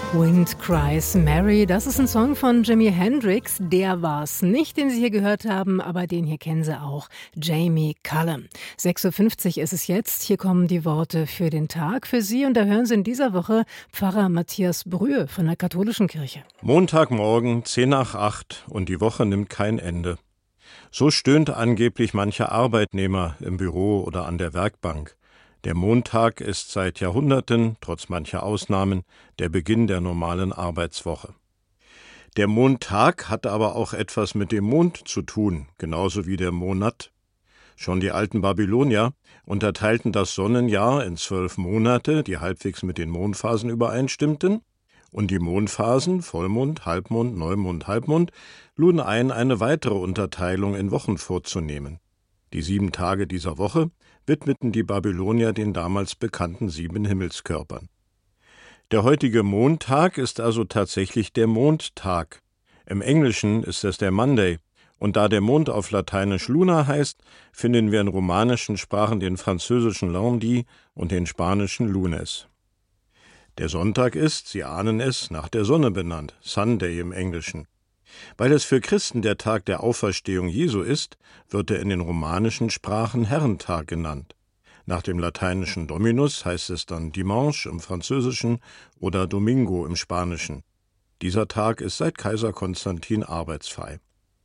Wind Cries Mary, das ist ein Song von Jimi Hendrix. Der war's nicht, den Sie hier gehört haben, aber den hier kennen Sie auch. Jamie Cullum. 6.50 Uhr ist es jetzt. Hier kommen die Worte für den Tag für Sie. Und da hören Sie in dieser Woche Pfarrer Matthias Brühe von der Katholischen Kirche. Montagmorgen, 7:50 und die Woche nimmt kein Ende. So stöhnt angeblich mancher Arbeitnehmer im Büro oder an der Werkbank. Der Montag ist seit Jahrhunderten, trotz mancher Ausnahmen, der Beginn der normalen Arbeitswoche. Der Montag hat aber auch etwas mit dem Mond zu tun, genauso wie der Monat. Schon die alten Babylonier unterteilten das Sonnenjahr in 12 Monate, die halbwegs mit den Mondphasen übereinstimmten, und die Mondphasen, Vollmond, Halbmond, Neumond, Halbmond, luden ein, eine weitere Unterteilung in Wochen vorzunehmen. Die 7 Tage dieser Woche widmeten die Babylonier den damals bekannten 7 Himmelskörpern. Der heutige Montag ist also tatsächlich der Mondtag. Im Englischen ist es der Monday, und da der Mond auf Lateinisch Luna heißt, finden wir in romanischen Sprachen den französischen Lundi und den spanischen Lunes. Der Sonntag ist, Sie ahnen es, nach der Sonne benannt, Sunday im Englischen. Weil es für Christen der Tag der Auferstehung Jesu ist, wird er in den romanischen Sprachen Herrentag genannt. Nach dem lateinischen Dominus heißt es dann Dimanche im Französischen oder Domingo im Spanischen. Dieser Tag ist seit Kaiser Konstantin arbeitsfrei.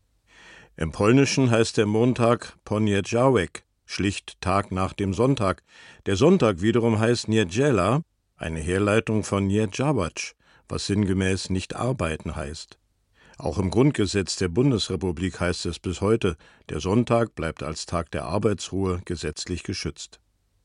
Im Polnischen heißt der Montag Poniedziałek, schlicht Tag nach dem Sonntag. Der Sonntag wiederum heißt Niedziela, eine Herleitung von nie działać, was sinngemäß nicht arbeiten heißt. Auch im Grundgesetz der Bundesrepublik heißt es bis heute, der Sonntag bleibt als Tag der Arbeitsruhe gesetzlich geschützt.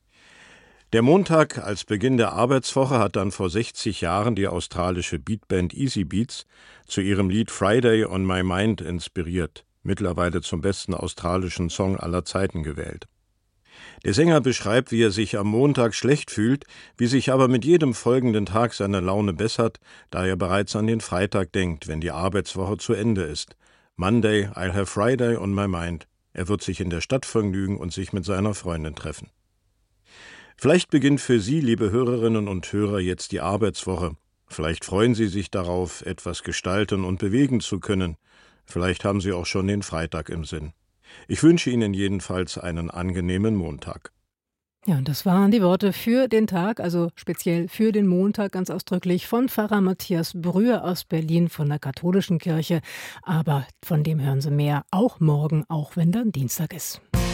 Der Montag als Beginn der Arbeitswoche hat dann vor 60 Jahren die australische Beatband Easy Beats zu ihrem Lied Friday on My Mind inspiriert, mittlerweile zum besten australischen Song aller Zeiten gewählt. Der Sänger beschreibt, wie er sich am Montag schlecht fühlt, wie sich aber mit jedem folgenden Tag seine Laune bessert, da er bereits an den Freitag denkt, wenn die Arbeitswoche zu Ende ist. Monday, I'll have Friday on my mind. Er wird sich in der Stadt vergnügen und sich mit seiner Freundin treffen. Vielleicht beginnt für Sie, liebe Hörerinnen und Hörer, jetzt die Arbeitswoche. Vielleicht freuen Sie sich darauf, etwas gestalten und bewegen zu können. Vielleicht haben Sie auch schon den Freitag im Sinn. Ich wünsche Ihnen jedenfalls einen angenehmen Montag. Ja, und das waren die Worte für den Tag, also speziell für den Montag ganz ausdrücklich von Pfarrer Matthias Brühe aus Berlin von der Katholischen Kirche. Aber von dem hören Sie mehr, auch morgen, auch wenn dann Dienstag ist.